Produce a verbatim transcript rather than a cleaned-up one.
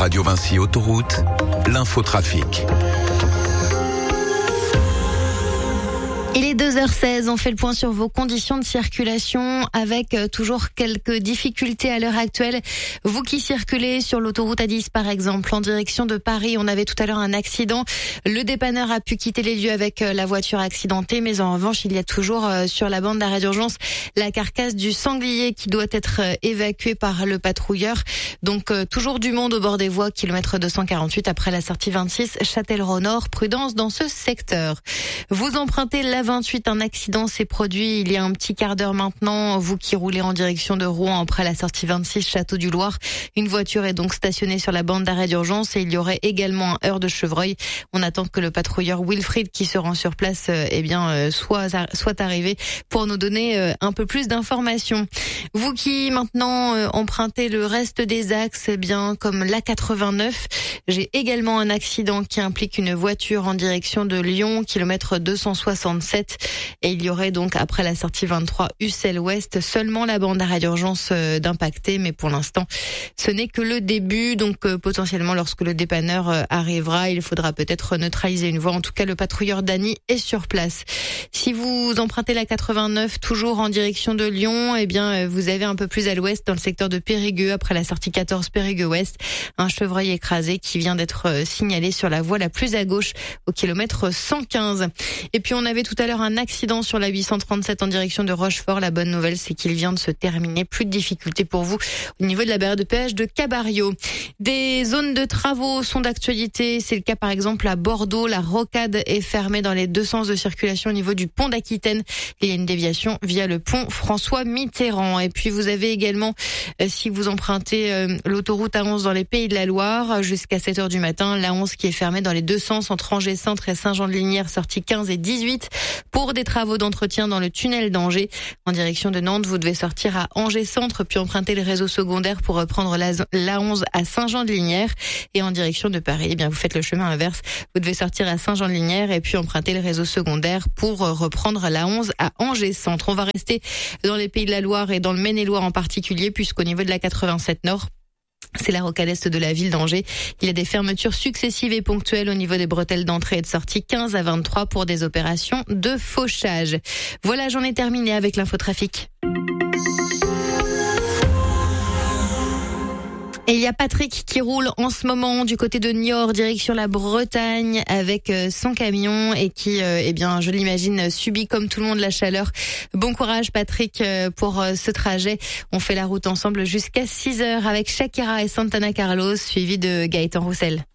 Radio Vinci Autoroute, l'infotrafic. Il est deux heures seize, on fait le point sur vos conditions de circulation avec toujours quelques difficultés à l'heure actuelle. Vous qui circulez sur l'autoroute A dix par exemple, en direction de Paris, on avait tout à l'heure un accident. Le dépanneur a pu quitter les lieux avec la voiture accidentée, mais en revanche, il y a toujours sur la bande d'arrêt d'urgence la carcasse du sanglier qui doit être évacuée par le patrouilleur. Donc toujours du monde au bord des voies, kilomètre deux cent quarante-huit après la sortie vingt-six, Châtellerault-Nord, prudence dans ce secteur. Vous empruntez la vingt-huit, un accident s'est produit il y a un petit quart d'heure maintenant. Vous qui roulez en direction de Rouen après la sortie vingt-six, Château du Loir. Une voiture est donc stationnée sur la bande d'arrêt d'urgence et il y aurait également un heurt de chevreuil. On attend que le patrouilleur Wilfried qui se rend sur place, euh, eh bien, euh, soit, soit arrivé pour nous donner euh, un peu plus d'informations. Vous qui maintenant euh, empruntez le reste des axes, eh bien, comme l'A quatre-vingt-neuf, j'ai également un accident qui implique une voiture en direction de Lyon, kilomètre deux cent soixante-sept. Et il y aurait donc, après la sortie vingt-trois, Ussel Ouest, seulement la bande d'arrêt d'urgence euh, d'impacté. Mais pour l'instant, ce n'est que le début. Donc euh, potentiellement, lorsque le dépanneur euh, arrivera, il faudra peut-être neutraliser une voie. En tout cas, le patrouilleur Dany est sur place. Si vous empruntez la quatre-vingt-neuf, toujours en direction de Lyon, eh bien, euh, vous avez un peu plus à l'ouest, dans le secteur de Périgueux, après la sortie quatorze Périgueux Ouest, un chevreuil écrasé qui vient d'être euh, signalé sur la voie la plus à gauche, au kilomètre cent quinze. Et puis, on avait tout à l'heure un accident sur la huit cent trente-sept en direction de Rochefort. La bonne nouvelle, c'est qu'il vient de se terminer. Plus de difficultés pour vous au niveau de la barrière de péage de Cabario. Des zones de travaux sont d'actualité. C'est le cas par exemple à Bordeaux. La rocade est fermée dans les deux sens de circulation au niveau du pont d'Aquitaine. Il y a une déviation via le pont François Mitterrand. Et puis vous avez également, euh, si vous empruntez euh, l'autoroute A onze dans les Pays de la Loire, jusqu'à sept heures du matin, l'A onze qui est fermée dans les deux sens entre Angers Centre et Saint-Jean-de-Lignières, sortie quinze et dix-huit. Pour des travaux d'entretien dans le tunnel d'Angers. En direction de Nantes, vous devez sortir à Angers Centre, puis emprunter le réseau secondaire pour reprendre l'A onze à Saint-Jean-de-Lignières. Et en direction de Paris, eh bien, vous faites le chemin inverse. Vous devez sortir à Saint-Jean-de-Lignières et puis emprunter le réseau secondaire pour reprendre l'A onze à Angers Centre. On va rester dans les Pays de la Loire et dans le Maine-et-Loire en particulier, puisqu'au niveau de la quatre-vingt-sept Nord, c'est la rocade est de la ville d'Angers. Il y a des fermetures successives et ponctuelles au niveau des bretelles d'entrée et de sortie quinze à vingt-trois pour des opérations de fauchage. Voilà, j'en ai terminé avec l'infotrafic. Et il y a Patrick qui roule en ce moment du côté de Niort, direction la Bretagne, avec son camion et qui, eh bien, je l'imagine, subit comme tout le monde la chaleur. Bon courage Patrick pour ce trajet. On fait la route ensemble jusqu'à six heures avec Shakira et Santana Carlos, suivi de Gaëtan Roussel.